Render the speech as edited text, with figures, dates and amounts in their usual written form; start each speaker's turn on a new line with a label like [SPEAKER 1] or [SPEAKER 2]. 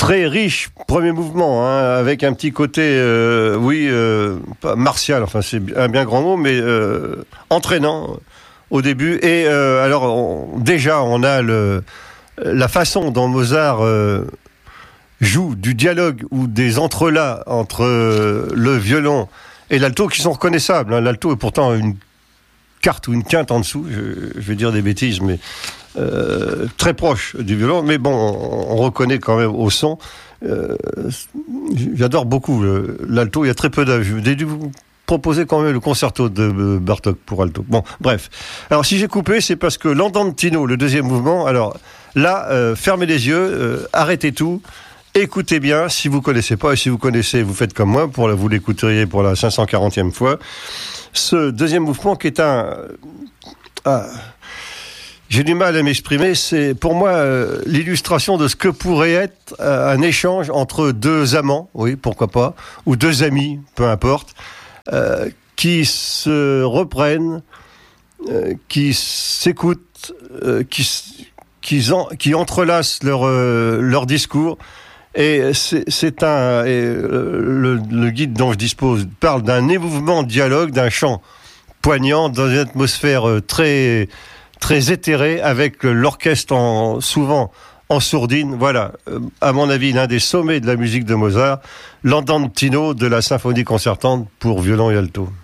[SPEAKER 1] Très riche premier mouvement, hein, avec un petit côté, pas martial, enfin c'est un bien grand mot, mais entraînant au début. Et déjà, on a la façon dont Mozart joue du dialogue ou des entrelacs entre le violon et l'alto qui sont reconnaissables. Hein. L'alto est pourtant une quarte ou une quinte en dessous, je vais dire des bêtises, mais très proche du violon. Mais bon, on reconnaît quand même au son. J'adore beaucoup l'alto, il y a très peu d'âge. J'ai dû vous proposer quand même le concerto de Bartók pour alto. Bon, bref. Alors si j'ai coupé, c'est parce que l'Andantino, le deuxième mouvement, alors là, fermez les yeux, arrêtez tout. Écoutez bien, si vous connaissez pas, et si vous connaissez, vous faites comme moi, vous l'écouteriez pour la 540e fois. Ce deuxième mouvement qui est j'ai du mal à m'exprimer, c'est pour moi l'illustration de ce que pourrait être un échange entre deux amants, oui, pourquoi pas, ou deux amis, peu importe, qui se reprennent, qui s'écoutent, qui entrelacent leur discours. Et le guide dont je dispose parle d'un émouvant dialogue, d'un chant poignant dans une atmosphère très, très éthérée avec l'orchestre souvent en sourdine. Voilà, à mon avis, l'un des sommets de la musique de Mozart, l'Andantino de la symphonie concertante pour violon et alto.